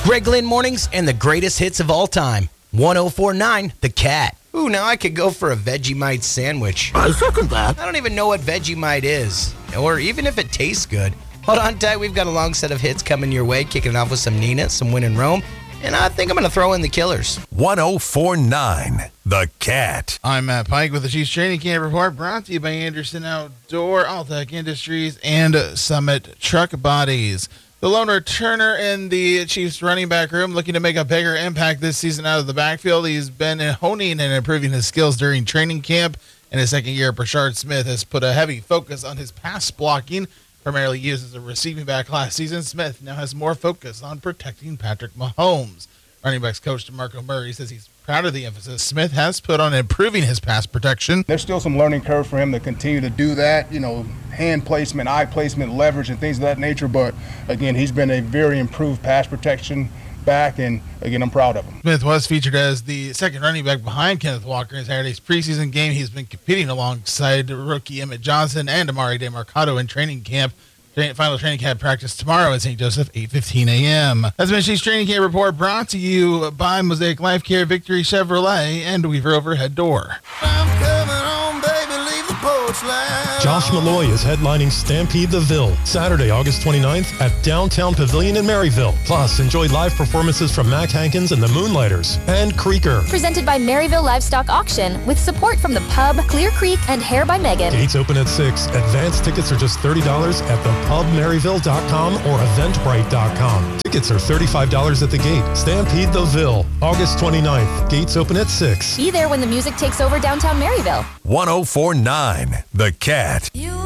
Greg Lynn Mornings and the greatest hits of all time. 104.9 The Cat. Ooh, now I could go for a Vegemite sandwich. I second that. I don't even know what Vegemite is, or even if it tastes good. Hold on tight, we've got a long set of hits coming your way, kicking it off with some Nina, some Win and Rome, and I think I'm going to throw in the Killers. 104.9 The Cat. I'm Matt Pike with the Chiefs Training Camp Report, brought to you by Anderson Outdoor, Alltech Industries, and Summit Truck Bodies. The lone returner in the Chiefs running back room, looking to make a bigger impact this season out of the backfield. He's been honing and improving his skills during training camp. In his second year, Brashard Smith has put a heavy focus on his pass blocking, primarily used as a receiving back last season. Smith now has more focus on protecting Patrick Mahomes. Running backs coach DeMarco Murray says he's proud of the emphasis Smith has put on improving his pass protection. There's still some learning curve for him to continue to do that, hand placement, eye placement, leverage, and things of that nature. But, again, he's been a very improved pass protection back, and, again, I'm proud of him. Smith was featured as the second running back behind Kenneth Walker in Saturday's preseason game. He's been competing alongside rookie Emmett Johnson and Amari DeMarcado in training camp. Final training camp practice tomorrow at St. Joseph, 8:15 a.m. That's been Chiefs Training Camp Report, brought to you by Mosaic Life Care, Victory Chevrolet, and Weaver Overhead Door. I'm coming home, baby, leave the porch light. Josh Malloy is headlining Stampede the Ville, Saturday, August 29th at Downtown Pavilion in Maryville. Plus, enjoy live performances from Mac Hankins and the Moonlighters and Creeker. Presented by Maryville Livestock Auction with support from the Pub, Clear Creek, and Hair by Megan. Gates open at 6. Advance tickets are just $30 at thepubmaryville.com or eventbrite.com. Tickets are $35 at the gate. Stampede the Ville, August 29th. Gates open at 6. Be there when the music takes over downtown Maryville. 104.9 The Cat. You